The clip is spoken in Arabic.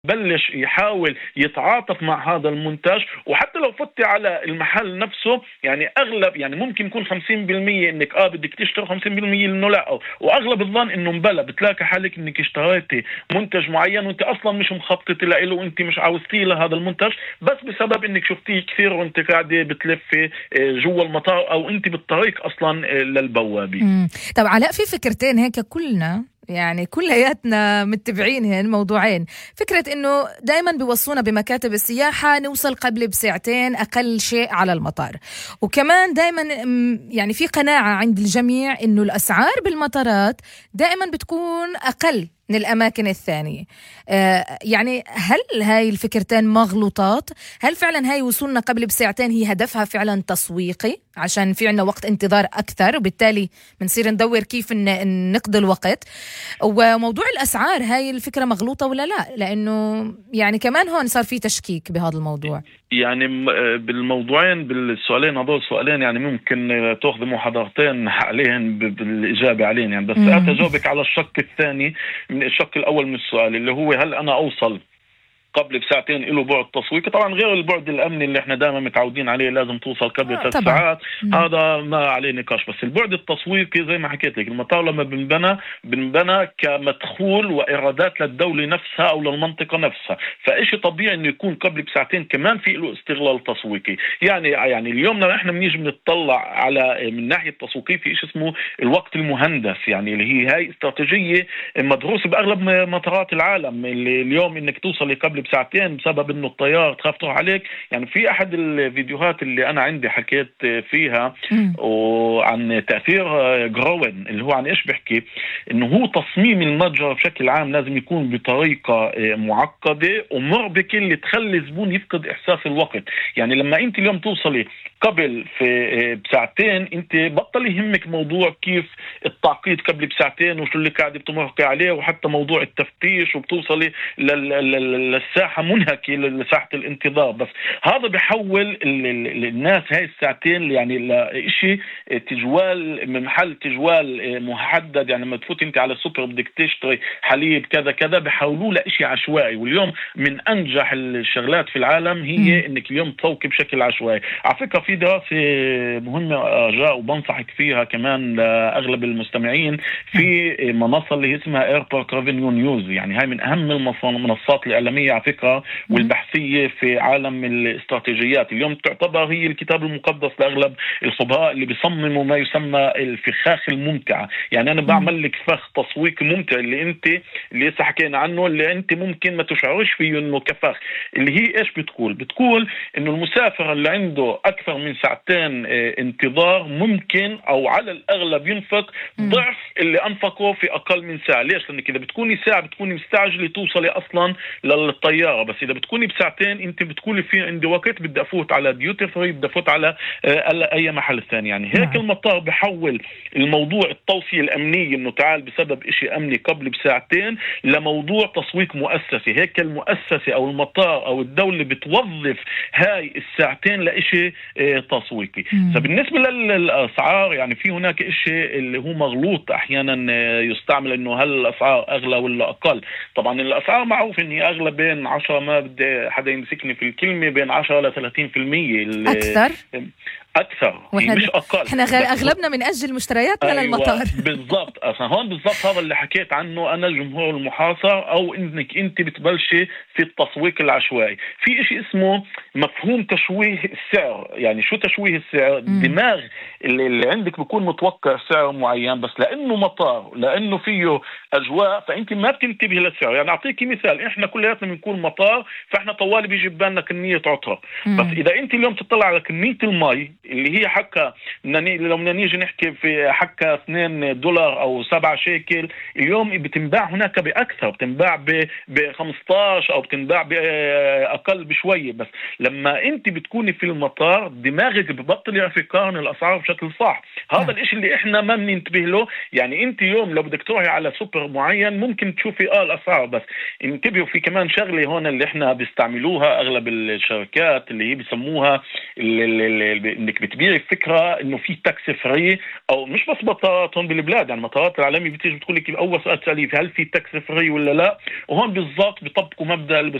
بلش يحاول يتعاطف مع هذا المنتج. وحتى لو فتي على المحل نفسه، يعني اغلب، يعني ممكن يكون 50% انك بدك تشتري، 50% انه لا، واغلب الظن انه مبلا. بتلاقي حالك انك اشتريتي منتج معين وانت اصلا مش مخططه له، وانت مش عاوزتي لهذا المنتج، بس بسبب انك شفتيه كثير وانت قاعده بتلفي جوا المطار او انت بالطريق اصلا للبوابه. طب علاء، في فكرتين هيك كلنا يعني كلياتنا متبعينهن، موضوعين. فكرة إنه دايما بيوصونا بمكاتب السياحة نوصل قبل بساعتين أقل شيء على المطار، وكمان دايما يعني في قناعة عند الجميع إنه الأسعار بالمطارات دائما بتكون أقل من الأماكن الثانية. يعني هل هاي الفكرتين مغلوطات؟ هل فعلا هاي وصولنا قبل بساعتين هي هدفها فعلا تسويقي عشان في عنا وقت انتظار أكثر، وبالتالي بنصير ندور كيف نقضي الوقت؟ وموضوع الأسعار، هاي الفكرة مغلوطة ولا لا؟ لأنه يعني كمان هون صار في تشكيك بهذا الموضوع. يعني بالموضوعين، بالسؤالين هذول سؤالين يعني ممكن تأخذ محاضرتين عليهن بالإجابة عليهن يعني. بس أتجاوبك على الشق الثاني من الشق الأول من السؤال، اللي هو هل أنا أوصل قبل بساعتين له بعد تسويقي؟ طبعا غير البعد الامني اللي احنا دائما متعودين عليه، لازم توصل قبل 3 ساعات، هذا ما عليه نقاش. بس البعد التسويقي زي ما حكيت لك، المطار لما بنبنى كمدخول وايرادات للدوله نفسها او للمنطقه نفسها، فإشي طبيعي انه يكون قبل بساعتين كمان في له استغلال تسويقي. يعني اليوم لما احنا بنيجي بنطلع على من ناحيه التسويقيه في شيء اسمه الوقت المهندس، يعني اللي هي استراتيجيه مدروسه باغلب مطارات العالم، اللي اليوم انك توصل قبل بساعتين بسبب انه الطيار تخاف تروح عليك. يعني في احد الفيديوهات اللي انا عندي حكيت فيها وعن تأثير جروين، اللي هو عن ايش بحكي، انه هو تصميم المتجر بشكل عام لازم يكون بطريقة معقدة ومربكة اللي تخلي الزبون يفقد احساس الوقت. يعني لما انت اليوم توصلي قبل في بساعتين، انت بطل يهمك موضوع كيف التعقيد قبل بساعتين وشو اللي قاعد بتمرقي عليه، وحتى موضوع التفتيش، وبتوصلي الساحة منهكة لساحة الانتظار. بس هذا بيحول الناس هاي الساعتين يعني لإشي تجوال، من محل تجوال محدد. يعني لما تفوت انت على السوبر بدك تشتري حليب كذا كذا، بيحولوه لإشي عشوائي. واليوم من أنجح الشغلات في العالم هي انك اليوم تسوقي بشكل عشوائي. على فكرة في دراسة مهمة رجاء وبنصحك فيها كمان لأغلب المستمعين، في منصة اللي اسمها ايربورت ريفينيو نيوز. يعني هاي من أهم المنصات الإعلامية على فكرة والبحثية في عالم الاستراتيجيات. اليوم تعتبر هي الكتاب المقدس لأغلب الخبراء اللي بيصمموا ما يسمى الفخاخ الممتعة. يعني أنا بعمل لك فخ تسويق ممتع اللي لسه حكينا عنه، اللي أنت ممكن ما تشعرش فيه إنه كفخ. اللي هي إيش بتقول إنه المسافر اللي عنده أكثر من ساعتين انتظار ممكن أو على الأغلب ينفق ضعف اللي أنفقه في أقل من ساعة. ليش؟ لأنك إذا بتكوني ساعة بتكوني مستعجلة توصلي أصلا للطيارة، بس إذا بتكوني بساعتين أنت بتقولي في عندي وقت بدي أفوت على ديوتي فري، بدي أفوت على أي محل ثاني. يعني هيك المطار بحول الموضوع التوصية الأمنية إنه تعال بسبب إشي أمني قبل بساعتين لموضوع تسويق مؤسسي. هيك المؤسسة أو المطار أو الدولة بتوظف هاي الساعتين لإشي تسويقي. فبالنسبة للأسعار، يعني في هناك إشي اللي هو مغلوط أحيانا يستعمل، إنه هل الأسعار أغلى ولا أقل. طبعا الأسعار معروف إن هي أغلى بين 10، ما بدي حدا يمسكني في الكلمة، بين 10 ل 30% أكثر، مش أقل. إحنا أغلبنا من أجل مشترياتنا للمطار. بالضبط. أصلا هون بالضبط هذا اللي حكيت عنه أنا، جمهور المحاصر، أو إنك أنت بتبلشي في التسويق العشوائي. في إشي اسمه مفهوم تشويه السعر. يعني شو تشويه السعر؟ الدماغ اللي عندك بيكون متوقع سعر معين، بس لأنه مطار، لأنه فيه أجواء، فأنت ما بتنتبه للسعر. يعني أعطيك مثال، إحنا كلياتنا بنكون مطار، فإحنا طوالي بيجي بالنا كمية عطرة. بس إذا أنت اليوم تطلع على كمية المي اللي هي حكا، لو بدنا نيجي نحكي في حكا $2 أو 7 شيكل، اليوم بتنباع هناك بأكثر، بتنباع ب 15 أو بتنباع بأقل بشوية. بس لما أنت بتكوني في المطار دماغك ببطل يعرف يقارن الأسعار بشكل صح. هذا الإشي اللي إحنا ما بننتبه له. يعني أنت يوم لو بدك تروحي على سوبر معين ممكن تشوفي الأسعار، بس انتبهوا في كمان شغلة هون اللي إحنا بيستعملوها أغلب الشركات، اللي هي بيسموها انك بتبيعي فكره انه في تاكسي فري، او مش بس مطارات هون بالبلاد، يعني المطارات العالميه بتيجي بتقول لك اول سؤال تساليه هل في تاكسي فري ولا لا، وهون بالضبط بيطبقوا مبدا